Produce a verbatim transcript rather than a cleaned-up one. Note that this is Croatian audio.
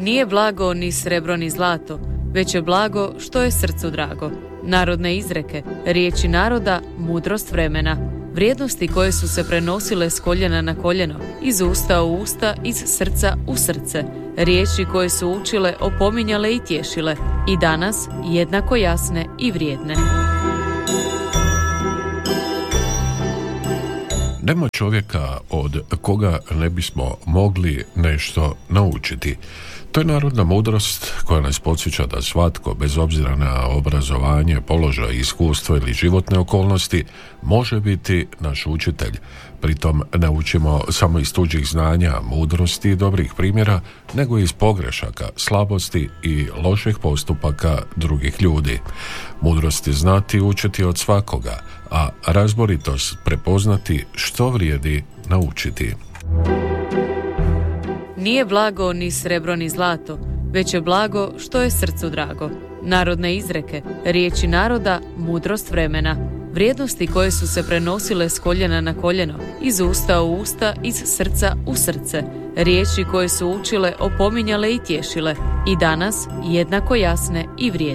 Nije blago ni srebro ni zlato, već je blago što je srcu drago. Narodne izreke, riječi naroda, mudrost vremena. Vrijednosti koje su se prenosile s koljena na koljeno, iz usta u usta, iz srca u srce. Riječi koje su učile, opominjale i tješile. I danas jednako jasne i vrijedne. Nema čovjeka od koga ne bismo mogli nešto naučiti. To je narodna mudrost koja nas podsjeća da svatko, bez obzira na obrazovanje, položaj, iskustvo ili životne okolnosti, može biti naš učitelj. Pritom ne učimo samo iz tuđih znanja, mudrosti i dobrih primjera, nego iz pogrešaka, slabosti i loših postupaka drugih ljudi. Mudrost je znati i učiti od svakoga, a razboritost prepoznati što vrijedi naučiti. Nije blago ni srebro ni zlato, već je blago što je srcu drago. Narodne izreke, riječi naroda, mudrost vremena. Vrijednosti koje su se prenosile s koljena na koljeno, iz usta u usta, iz srca u srce. Riječi koje su učile, opominjale i tješile. I danas jednako jasne i vrijedne.